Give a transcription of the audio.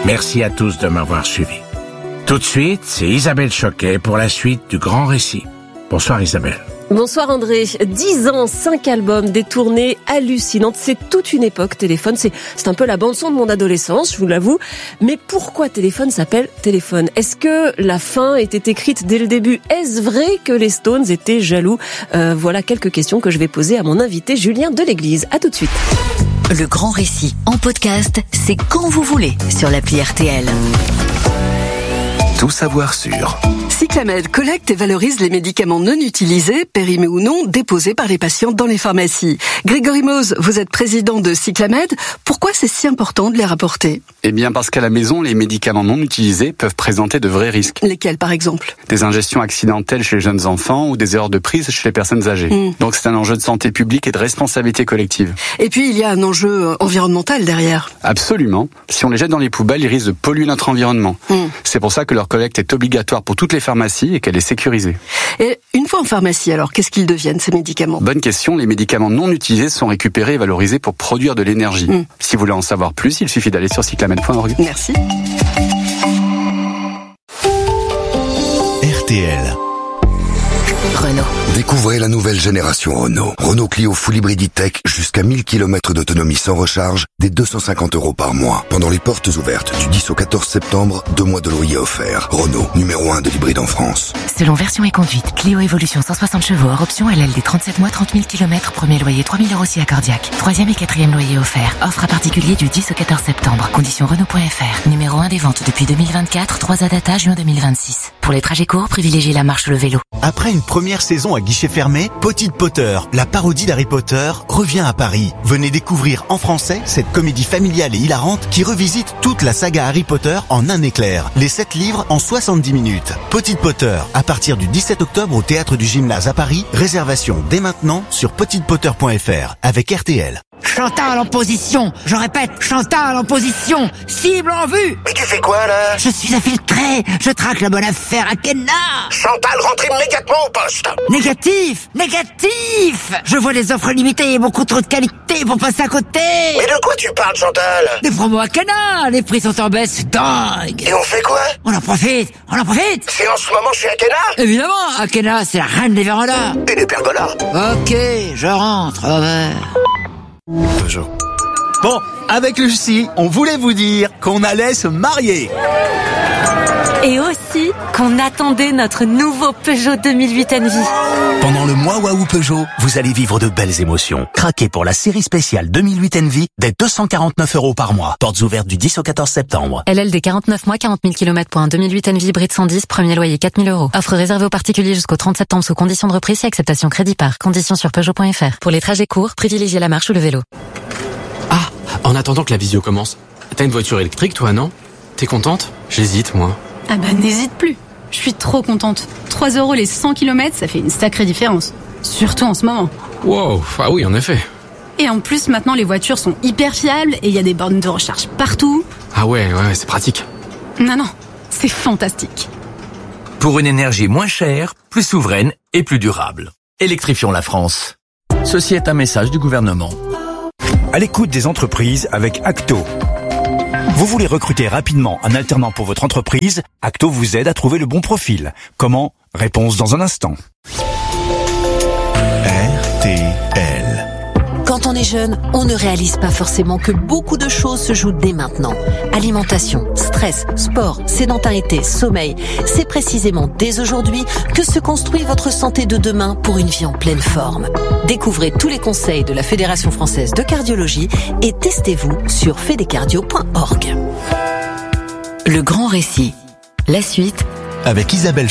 Merci à tous de m'avoir suivi. Tout de suite, c'est Isabelle Choquet pour la suite du Grand Récit. Bonsoir Isabelle. Bonsoir André. 10 ans, 5 albums, des tournées hallucinantes. C'est toute une époque, Téléphone. C'est un peu la bande-son de mon adolescence, je vous l'avoue. Mais pourquoi Téléphone s'appelle Téléphone? Est-ce que la fin était écrite dès le début? Est-ce vrai que les Stones étaient jaloux? Voilà quelques questions que je vais poser à mon invité Julien Deléglise. À tout de suite. Le Grand Récit en podcast, c'est quand vous voulez sur l'appli RTL. Tout savoir sur Cyclamed collecte et valorise les médicaments non utilisés, périmés ou non, déposés par les patients dans les pharmacies. Grégory Mose, vous êtes président de Cyclamed. Pourquoi c'est si important de les rapporter? Eh bien parce qu'à la maison, les médicaments non utilisés peuvent présenter de vrais risques. Lesquels par exemple? Des ingestions accidentelles chez les jeunes enfants ou des erreurs de prise chez les personnes âgées. Donc c'est un enjeu de santé publique et de responsabilité collective. Et puis il y a un enjeu environnemental derrière. Absolument. Si on les jette dans les poubelles, ils risquent de polluer notre environnement. C'est pour ça que leur collecte est obligatoire pour toutes les pharmacies et qu'elle est sécurisée. Et une fois en pharmacie, alors qu'est-ce qu'ils deviennent ces médicaments? Bonne question, les médicaments non utilisés sont récupérés et valorisés pour produire de l'énergie. Si vous voulez en savoir plus, il suffit d'aller sur cyclamed.org. Merci. RTL. Renault. Découvrez la nouvelle génération Renault. Renault Clio Full Hybrid Tech, jusqu'à 1000 km d'autonomie sans recharge, dès 250 € par mois. Pendant les portes ouvertes du 10 au 14 septembre, 2 mois de loyer offerts. Renault, numéro 1 de l'hybride en France. Selon version et conduite, Clio Evolution 160 chevaux hors option LLD 37 mois, 30 000 km, premier loyer 3 000 € si accordiaque. 3e et 4e loyer offert. Offre à particulier du 10 au 14 septembre. Conditions Renault.fr. Numéro 1 des ventes depuis 2024, 3 data juin 2026. Pour les trajets courts, privilégiez la marche ou le vélo. Après une première saison à guichet fermé, Potite Potter, la parodie d'Harry Potter, revient à Paris. Venez découvrir en français cette comédie familiale et hilarante qui revisite toute la saga Harry Potter en un éclair. Les 7 livres en 70 minutes. Potite Potter, à partir du 17 octobre au Théâtre du Gymnase à Paris. Réservation dès maintenant sur petitepotter.fr avec RTL. Chantal en position, je répète, Chantal en position, cible en vue. Mais tu fais quoi là? Je suis infiltré, je traque la bonne affaire à Kenna. Chantal, rentre immédiatement au poste. Négatif, négatif. Je vois les offres limitées et beaucoup trop de qualité pour passer à côté. Mais de quoi tu parles, Chantal? Des promos à Kenna, les prix sont en baisse, c'est dingue. Et on fait quoi? On en profite, on en profite. C'est en ce moment chez Akena? Évidemment, Akena, c'est la reine des vérandas. Et des pergolas. Ok, je rentre, over. Peugeot. Bon, avec Lucie, on voulait vous dire qu'on allait se marier. Et aussi qu'on attendait notre nouveau Peugeot 2008 Envy. Pendant le mois Waouh Peugeot, vous allez vivre de belles émotions. Craquez pour la série spéciale 2008 Envy dès 249 € par mois. Portes ouvertes du 10 au 14 septembre. LLD 49 mois, 40 000 km pour un 2008 Envy hybride 110, premier loyer 4 000 €. Offre réservée aux particuliers jusqu'au 30 septembre sous condition de reprise et acceptation crédit par. Conditions sur Peugeot.fr. Pour les trajets courts, privilégiez la marche ou le vélo. Ah, en attendant que la visio commence. T'as une voiture électrique, toi, non? T'es contente? J'hésite, moi. Ah bah n'hésite plus. Je suis trop contente. 3 € les 100 km, ça fait une sacrée différence. Surtout en ce moment. Wow, ah oui, en effet. Et en plus, maintenant, les voitures sont hyper fiables et il y a des bornes de recharge partout. Ah ouais, c'est pratique. Non, c'est fantastique. Pour une énergie moins chère, plus souveraine et plus durable. Électrifions la France. Ceci est un message du gouvernement. À l'écoute des entreprises avec Acto. Vous voulez recruter rapidement un alternant pour votre entreprise? Acto vous aide à trouver le bon profil. Comment? Réponse dans un instant. RTL. Quand on est jeune, on ne réalise pas forcément que beaucoup de choses se jouent dès maintenant. Alimentation, stress, sport, sédentarité, sommeil. C'est précisément dès aujourd'hui que se construit votre santé de demain pour une vie en pleine forme. Découvrez tous les conseils de la Fédération française de cardiologie et testez-vous sur fedecardio.org. Le Grand Récit. La suite avec Isabelle